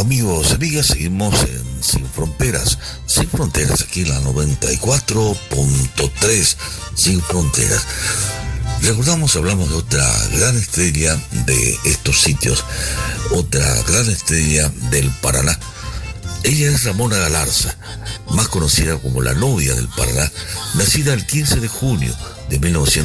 Amigos, amigas, seguimos en Sin Fronteras, aquí en la 94.3, Sin Fronteras. Recordamos, hablamos de otra gran estrella de estos sitios, otra gran estrella del Paraná. Ella es Ramona Galarza, más conocida como la novia del Paraná, nacida el 15 de junio de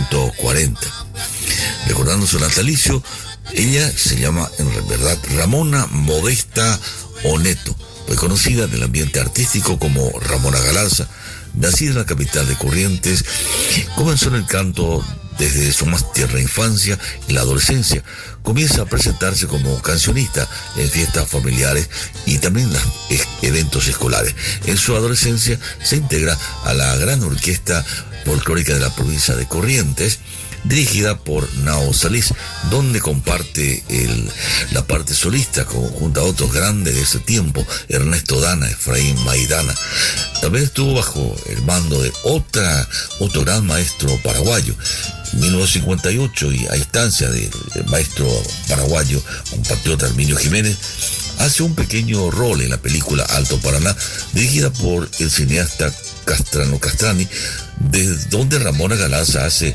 1940. Recordando su natalicio, ella se llama en verdad Ramona Modesta Oneto, pues conocida en el ambiente artístico como Ramona Galarza. Nacida en la capital de Corrientes, comenzó en el canto desde su más tierna infancia y la adolescencia. Comienza a presentarse como cancionista en fiestas familiares y también en eventos escolares. En su adolescencia se integra a la gran orquesta folclórica de la provincia de Corrientes, dirigida por Nao Salís, donde comparte la parte solista junto a otros grandes de ese tiempo, Ernesto Dana, Efraín Maidana. También estuvo bajo el mando de otro gran maestro paraguayo. En 1958, y a instancia del maestro paraguayo, compatriota Herminio Jiménez, hace un pequeño rol en la película Alto Paraná, dirigida por el cineasta Castrano Castrani, desde donde Ramona Galarza hace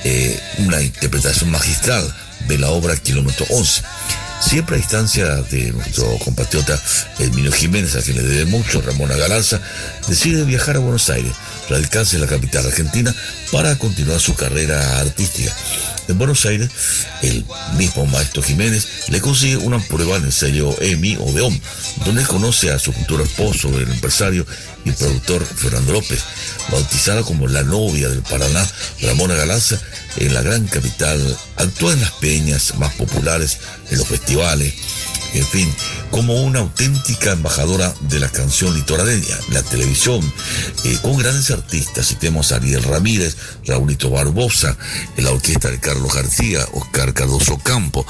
una interpretación magistral de la obra Kilómetro 11. Siempre a instancia de nuestro compatriota Herminio Jiménez, a quien le debe mucho, Ramona Galarza decide viajar a Buenos Aires, radicarse en la capital argentina para continuar su carrera artística. En Buenos Aires, el mismo maestro Jiménez le consigue una prueba en el sello EMI o DEOM, donde conoce a su futuro esposo, el empresario y productor Fernando López. Bautizada como la novia del Paraná, Ramona Galarza, en la gran capital, actúa en las peñas más populares, en los festivales, en fin, como una auténtica embajadora de la canción litoraleña, la televisión, con grandes artistas. Citemos a Ariel Ramírez, Raulito Barbosa, la orquesta de Carlos García, Oscar Cardoso Campo.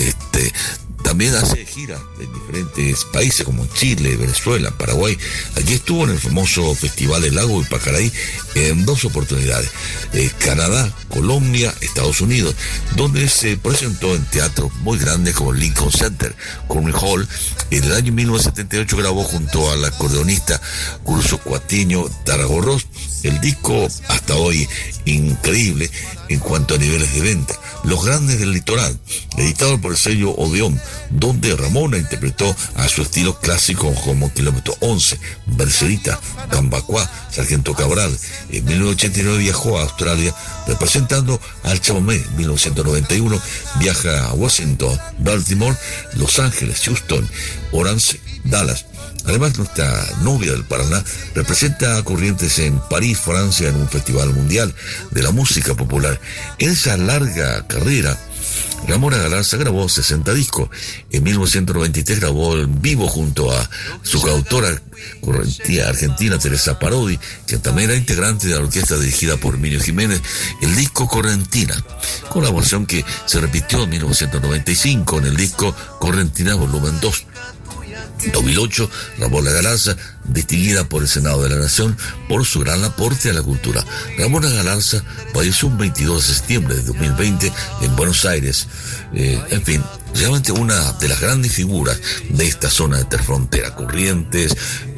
También hace gira en diferentes países como Chile, Venezuela, Paraguay. Aquí estuvo en el famoso Festival del Lago Ipacaraí en 2 oportunidades. Canadá, Colombia, Estados Unidos, donde se presentó en teatros muy grandes como el Lincoln Center, Carnegie Hall. En el año 1978 grabó junto al acordeonista Curso Cuatiño Taragorros el disco hasta hoy increíble en cuanto a niveles de venta, Los Grandes del Litoral, editado por el sello Odeón, donde Ramona interpretó a su estilo clásico como Kilómetro 11, Bercerita, Cambacuá, Sargento Cabral. En 1989 viajó a Australia representando al chamamé. En 1991 viaja a Washington, Baltimore, Los Ángeles, Houston, Orange, Dallas. Además, nuestra novia del Paraná representa a Corrientes en París, Francia, en un festival mundial de la música popular. En esa larga carrera, Ramona Galarza grabó 60 discos. En 1993 grabó en vivo junto a su coautora argentina Teresa Parodi, que también era integrante de la orquesta dirigida por Herminio Jiménez, el disco Correntina, colaboración que se repitió en 1995 en el disco Correntina Volumen 2. En 2008, Ramona Galarza, distinguida por el Senado de la Nación por su gran aporte a la cultura. Ramona Galarza falleció un 22 de septiembre de 2020 en Buenos Aires. En fin, realmente una de las grandes figuras de esta zona de Interfrontera, Corrientes,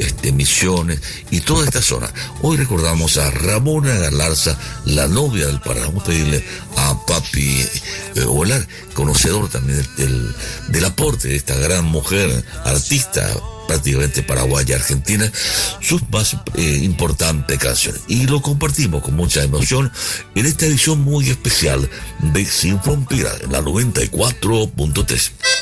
Misiones y toda esta zona. Hoy recordamos a Ramona Galarza, la novia del Paraná. Vamos a pedirle a Papi Olar, conocedor también del aporte de esta gran mujer, artista prácticamente paraguaya, argentina, sus más importantes canciones. Y lo compartimos con mucha emoción en esta edición muy especial de Sin Fronteras, en la 94.3.